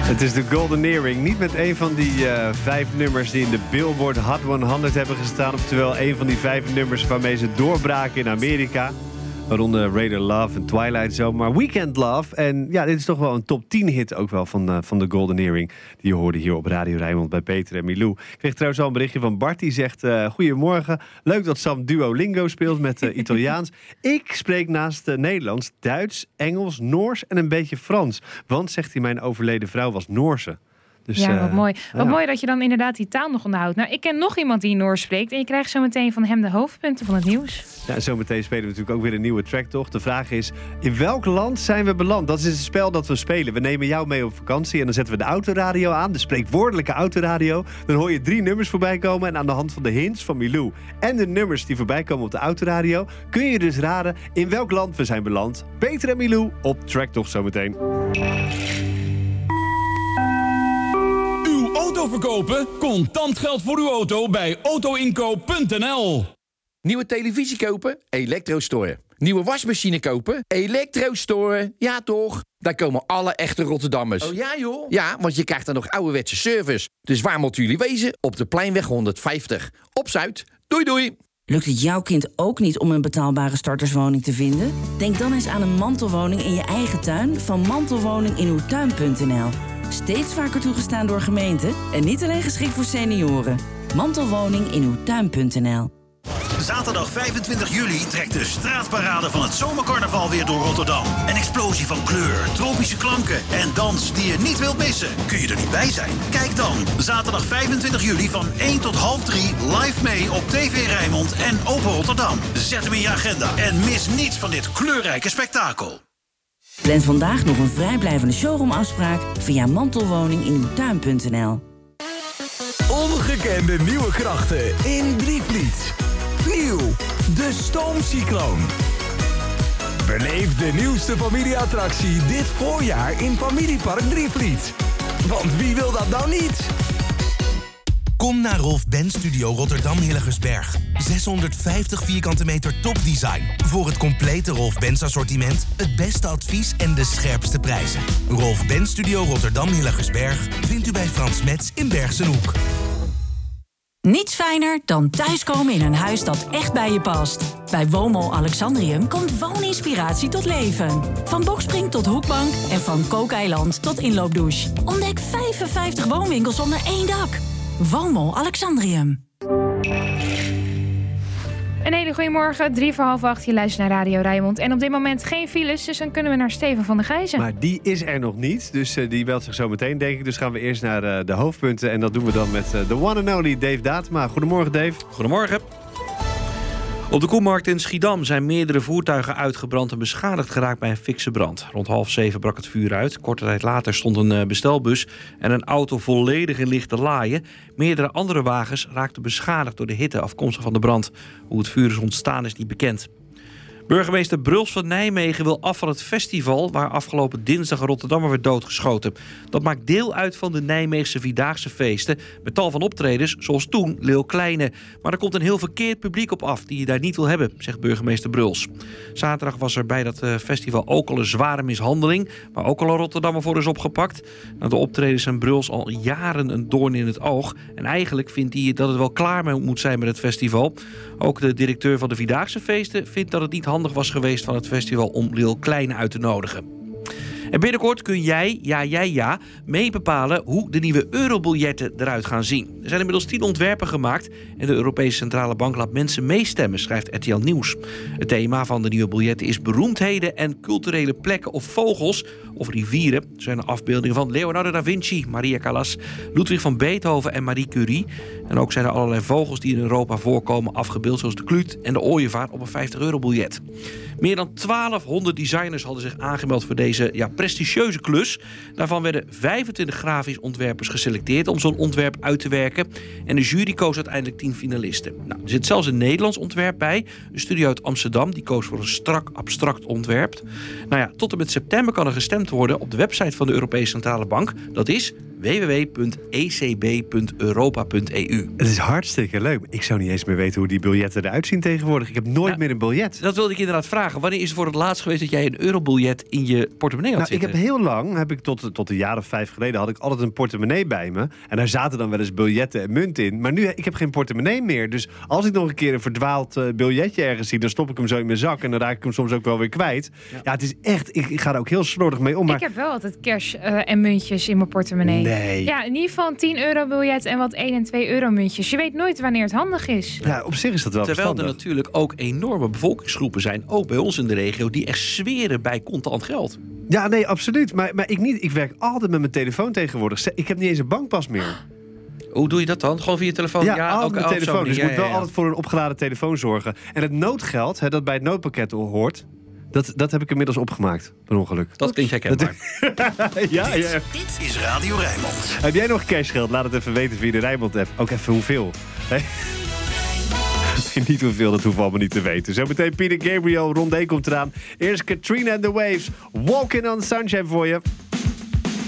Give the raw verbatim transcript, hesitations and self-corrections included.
Het is de Golden Earring. Niet met een van die uh, vijf nummers die in de Billboard Hot honderd hebben gestaan. Oftewel een van die vijf nummers waarmee ze doorbraken in Amerika. Waaronder Radar Love en Twilight Zone. Maar Weekend Love. En ja, dit is toch wel een top tien hit ook wel van, uh, van de Golden Earring. Die je hoorde hier op Radio Rijnmond bij Peter en Milou. Ik kreeg trouwens al een berichtje van Bart. Die zegt, uh, goedemorgen. Leuk dat Sam Duolingo speelt met uh, Italiaans. Ik spreek naast uh, Nederlands, Duits, Engels, Noors en een beetje Frans. Want, zegt hij, mijn overleden vrouw was Noorse. Dus, ja, wat uh, mooi. Wat ja. mooi dat je dan inderdaad die taal nog onderhoudt. Nou, ik ken nog iemand die Noors spreekt. En je krijgt zo meteen van hem de hoofdpunten van het nieuws. Ja, zometeen spelen we natuurlijk ook weer een nieuwe track, toch? De vraag is, in welk land zijn we beland? Dat is het spel dat we spelen. We nemen jou mee op vakantie en dan zetten we de autoradio aan. De spreekwoordelijke autoradio. Dan hoor je drie nummers voorbij komen. En aan de hand van de hints van Milou en de nummers die voorbij komen op de autoradio, kun je dus raden in welk land we zijn beland. Peter en Milou op Track toch zometeen. Auto verkopen? Contant geld voor uw auto bij auto inkoop punt n l. Nieuwe televisie kopen? Elektrostore. Nieuwe wasmachine kopen? Elektrostore. Ja toch? Daar komen alle echte Rotterdammers. Oh ja joh? Ja, want je krijgt dan nog ouderwetse service. Dus waar moeten jullie wezen? Op de Pleinweg honderdvijftig. Op Zuid. Doei doei! Lukt het jouw kind ook niet om een betaalbare starterswoning te vinden? Denk dan eens aan een mantelwoning in je eigen tuin van mantelwoning in uw tuin punt n l. Steeds vaker toegestaan door gemeenten en niet alleen geschikt voor senioren. Mantelwoning in uw tuin punt n l. Zaterdag vijfentwintig juli trekt de straatparade van het zomercarnaval weer door Rotterdam. Een explosie van kleur, tropische klanken en dans die je niet wilt missen. Kun je er niet bij zijn? Kijk dan. Zaterdag vijfentwintig juli van één tot half drie live mee op T V Rijnmond en Open Rotterdam. Zet hem in je agenda en mis niets van dit kleurrijke spektakel. Plan vandaag nog een vrijblijvende showroomafspraak via mantelwoning in uw tuin punt n l. Ongekende nieuwe krachten in Drievliet. Nieuw, de Stoomcycloon. Beleef de nieuwste familieattractie dit voorjaar in Familiepark Drievliet. Want wie wil dat nou niet? Kom naar Rolf Benz Studio Rotterdam Hillegersberg. zeshonderdvijftig vierkante meter topdesign. Voor het complete Rolf Benz assortiment, het beste advies en de scherpste prijzen. Rolf Benz Studio Rotterdam Hillegersberg vindt u bij Frans Metz in Bergsenhoek. Niets fijner dan thuiskomen in een huis dat echt bij je past. Bij Woonmol Alexandrium komt wooninspiratie tot leven. Van bokspring tot hoekbank en van kookeiland tot inloopdouche. Ontdek vijfenvijftig woonwinkels onder één dak. Woonmol Alexandrium. Een hele goede morgen, drie voor half acht. Je luistert naar Radio Rijnmond. En op dit moment geen files, dus dan kunnen we naar Steven van der Gijzen. Maar die is er nog niet, dus uh, die meldt zich zo meteen, denk ik. Dus gaan we eerst naar uh, de hoofdpunten. En dat doen we dan met de uh, one and only Dave Datema. Goedemorgen, Dave. Goedemorgen. Op de Koemarkt in Schiedam zijn meerdere voertuigen uitgebrand en beschadigd geraakt bij een fikse brand. Rond half zeven brak het vuur uit. Korte tijd later stond een bestelbus en een auto volledig in lichte laaien. Meerdere andere wagens raakten beschadigd door de hitte afkomstig van de brand. Hoe het vuur is ontstaan is niet bekend. Burgemeester Bruls van Nijmegen wil af van het festival waar afgelopen dinsdag een Rotterdammer werd doodgeschoten. Dat maakt deel uit van de Nijmeegse Vierdaagse feesten met tal van optredens, zoals toen Leeuw Kleine. Maar er komt een heel verkeerd publiek op af die je daar niet wil hebben, zegt burgemeester Bruls. Zaterdag was er bij dat festival ook al een zware mishandeling, waar ook al een Rotterdammer voor is opgepakt. Nou, de optredens zijn Bruls al jaren een doorn in het oog. En eigenlijk vindt hij dat het wel klaar moet zijn met het festival. Ook de directeur van de Vierdaagse feesten vindt dat het niet handig was geweest van het festival om Lil Kleine uit te nodigen. En binnenkort kun jij, ja, jij, ja, mee bepalen hoe de nieuwe eurobiljetten eruit gaan zien. Er zijn inmiddels tien ontwerpen gemaakt en de Europese Centrale Bank laat mensen meestemmen, schrijft R T L Nieuws. Het thema van de nieuwe biljetten is beroemdheden en culturele plekken of vogels of rivieren. Er zijn afbeeldingen van Leonardo da Vinci, Maria Callas, Ludwig van Beethoven en Marie Curie. En ook zijn er allerlei vogels die in Europa voorkomen afgebeeld, zoals de kluut en de ooievaar op een vijftig euro biljet. Meer dan twaalfhonderd designers hadden zich aangemeld voor deze ja, prestigieuze klus. Daarvan werden vijfentwintig grafisch ontwerpers geselecteerd om zo'n ontwerp uit te werken. En de jury koos uiteindelijk tien finalisten. Nou, er zit zelfs een Nederlands ontwerp bij. Een studio uit Amsterdam die koos voor een strak abstract ontwerp. Nou ja, tot en met september kan er gestemd worden op de website van de Europese Centrale Bank. Dat is w w w punt e c b punt europa punt e u. Het is hartstikke leuk. Ik zou niet eens meer weten hoe die biljetten eruit zien tegenwoordig. Ik heb nooit Ja, meer een biljet. Dat wilde ik inderdaad vragen. Wanneer is het voor het laatst geweest dat jij een eurobiljet in je portemonnee had Nou, ik zitten? heb heel lang, heb ik tot, tot een jaar of vijf geleden, had ik altijd een portemonnee bij me. En daar zaten dan wel eens biljetten en munt in. Maar nu, ik heb geen portemonnee meer. Dus als ik nog een keer een verdwaald uh, biljetje ergens zie, dan stop ik hem zo in mijn zak. En dan raak ik hem soms ook wel weer kwijt. Ja, ja het is echt, ik, ik ga er ook heel slordig mee om. Maar... Ik heb wel altijd cash uh, en muntjes in mijn portemonnee. Nee. Ja, in ieder geval een tien euro biljet en wat één en twee euro muntjes. Je weet nooit wanneer het handig is. Ja, op zich is dat wel Terwijl verstandig. er natuurlijk ook enorme bevolkingsgroepen zijn, ook bij ons in de regio, die echt zweren bij contant geld. Ja, nee, absoluut. Maar, maar ik niet. Ik werk altijd met mijn telefoon tegenwoordig. Ik heb niet eens een bankpas meer. Hoe doe je dat dan? Gewoon via je telefoon? Ja, ja altijd ook met op telefoon. zo'n Dus je manier. moet wel Ja, ja, ja. altijd voor een opgeladen telefoon zorgen. En het noodgeld, hè, dat bij het noodpakket hoort, dat, dat heb ik inmiddels opgemaakt. Per ongeluk. Dat klinkt herkenbaar. ja, ja. Dit is Radio Rijnmond. Heb jij nog cashgeld? Laat het even weten via de Rijnmond-app. Ook even hoeveel. Hey? Niet hoeveel, dat hoeven we allemaal niet te weten. Zometeen Peter Gabriel, Rondé komt eraan. Eerst Katrina and the Waves. Walking on Sunshine voor je.